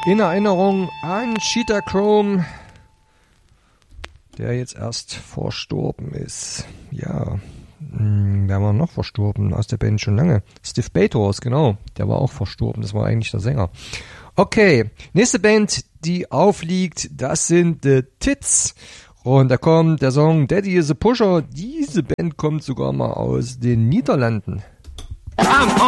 in Erinnerung an Cheetah Chrome, der jetzt erst verstorben ist. Ja, wer war noch verstorben aus der Band schon lange? Steve Bators, genau, der war auch verstorben, das war eigentlich der Sänger. Okay, nächste Band, die aufliegt, das sind The Tits. Und da kommt der Song Daddy is a Pusher. Diese Band kommt sogar mal aus den Niederlanden.